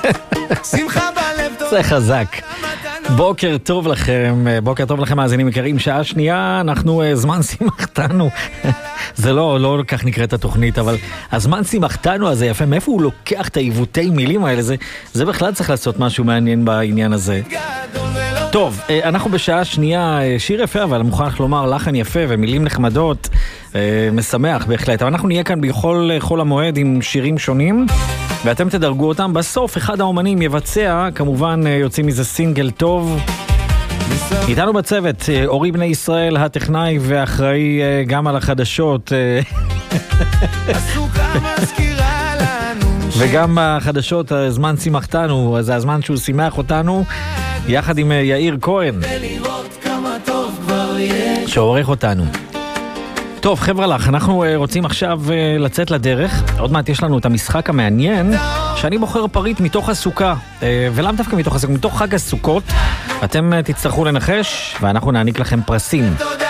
שמחה בלב טוב. זה חזק. בוקר טוב לכם, בוקר טוב לכם מאזינים יקרים, שעה שנייה, אנחנו זמן שימחתנו. זה לא כך נקראת התוכנית, אבל הזמן שימחתנו הזה יפה, מאיפה הוא לוקח את העיוותי מילים האלה? זה בכלל צריך לעשות משהו מעניין בעניין הזה. טוב, אנחנו בשעה שנייה, שיר יפה, אבל מוכרח לומר לחן יפה ומילים נחמדות, משמח בהחלט. אבל אנחנו נהיה כאן בכל חול המועד עם שירים שונים, ואתם תדרגו אותם. בסוף אחד האומנים יבצע, כמובן יוצאים מזה סינגל טוב. איתנו בצוות אורי בני ישראל, הטכנאי ואחראי גם על החדשות. וגם החדשות, הזמן שימחתנו, זה הזמן שהוא שימח אותנו, יחד עם יאיר כהן, שעורך אותנו. טוב, חבר'ה לך, אנחנו רוצים עכשיו לצאת לדרך. עוד מעט יש לנו את המשחק המעניין, שאני בוחר פריט מתוך הסוכה, ולאו דווקא מתוך הסוכה, מתוך חג הסוכות. אתם תצטרכו לנחש, ואנחנו נעניק לכם פרסים.